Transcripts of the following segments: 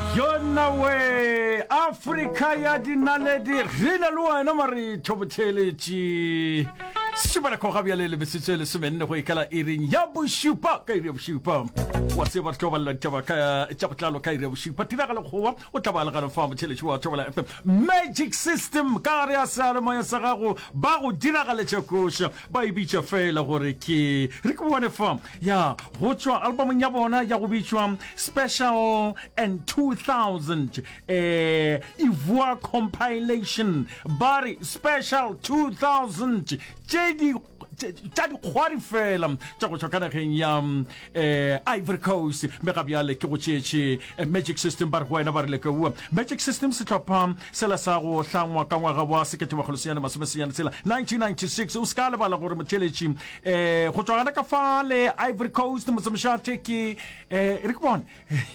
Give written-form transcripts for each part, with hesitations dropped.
Yona we Africa ya dinaledi rina luwa na mari tobuteleji Sibana kokabya lele besitsele semenne go ikala irin ya bushupa ka ire bushupa wase ba tobala tabaka chapatlalo ka ire bushupa tinakala khowa o tabala kana fama teleji wa tobala FM Magic System ka ya sala mo ya sagago ba go dinakala tshakosha ba ibicha fela gore ke re ko bona fam ya go tswa album ya bona ya go bitshwa Special and 2000 Ivoire compilation Bari Special 2000 Jadi khwari fela tsa go tshokana keng ya Ivory Coast me ga bya le ke go tshetse Magic System bar go ena bar le ke bua Magic System se tlhopha sela sa go hlangwa ka ngwaga wa sekete wa golosiana masomesiana sela 1996 o ska le bala gore motšheletši go tswana ka fa le Ivory Coast motsomshate ke re ke bona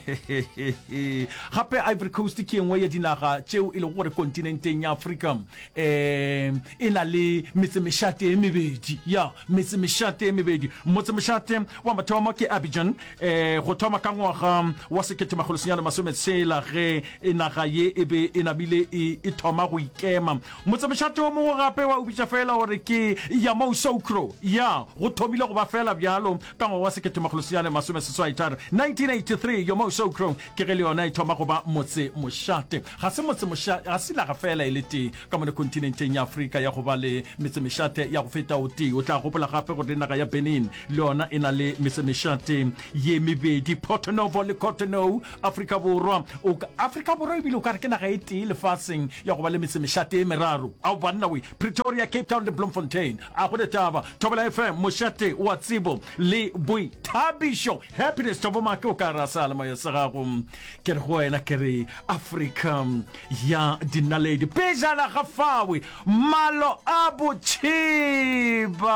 gape Ivory Coast ke engwe ya dinaga tseo e le gore kontinenteng ya Africa e na le metsemeshate e mebedi ya metsemeshate e mebedi motsemeshate wa mathomo ke Abidjan go thoma ka ngwaga wa sekete magolosiana masometsela ge inaga ye ebe enabile e thoma go ikema motsemeshate o mongwe gape wa ubitsa fela gore ke ya Moussoukro ya go thomile go ba fela bjalo ka ngwaga wa sekete magolosiana masometsela 1983 yo Moussoukro ke ge le yona e thoma go ba motse moshate ga se motse moshate ga se la ga fela ile te ka mo kontinenteng ya Africa ya go ba le metsemeshate ya go feta o tla gopola gape go dinaga ya Benin le yona ena le metsemeshate ye mebedi Porto Novo le Cotonou Africa Borwa o Africa Borwa ibile o ka re ke naga e tee lefatsheng ya go ba le metsemeshate e meraro a banna we Pretoria Cape Town le Bloemfontein a go detaba Thobela FM moshate wa Tsibo le Boithabiso Happiness Toboma ke o ka rasala ma ya sagago ke re go ena ke re Africa ya dinaledi pejana gafawe malo abuchiba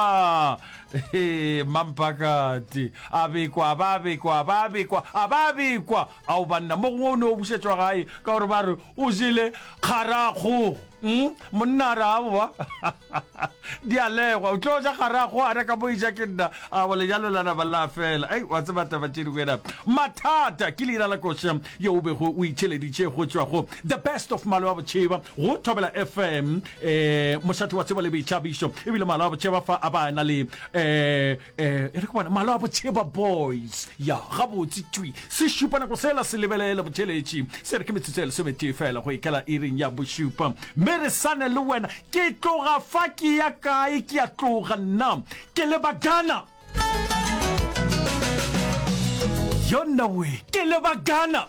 mampakati abikwa au banna mo ngono o busetswa gae ka gore ba re o jile kgarago monna rawa dialegwa o tloja kgarago a reka boija ke nna a bole jalo lana ba la fela wa tseba taba tšedi kwena mathata ke leina la kosha yo o bego o itšheleditše go tswa go the best of malo a botšheba go Thobela FM mošate wa tseba le Boithabiso ebile malo a botšheba fa a ba na le re go bona malo a botšheba boys ya ga botse twi se šupa nako sela se lebelela botšheletši se re ke metsetsele se meti fela go ikela iring ya bošupa mere sane le wena ke tloga fa ke ya kae ke ya tloga nna ke le bagana yona we ke le bagana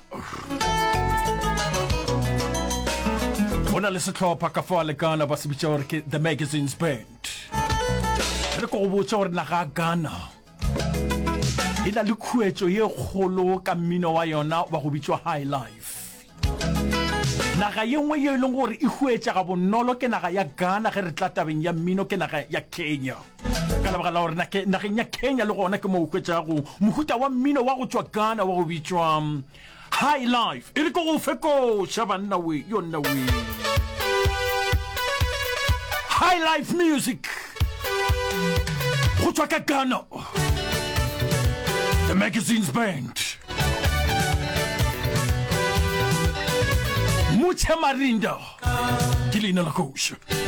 ona le setlhopha ka fa le kana ba se bitša gore ke the Magazines Band re go botsa gore naga Ghana e na le khuetso ye kgolo ka mmino wa yona wa go bitswa High Life naga ye nngwe ye leng gore e huetsa ga bonolo ke naga ya Ghana ge re tla tabeng ya mmino ke naga ya Kenya ka lebaka la gore nageng ya Kenya le gona ke mo huetsa go mohuta wa mmino wa go tswa Ghana wa go bitswa High Life e re go go fekotša banna we yona we High Life music go tswa ka Ghana the Magazines Band Mucha Marinda Gilina la Coach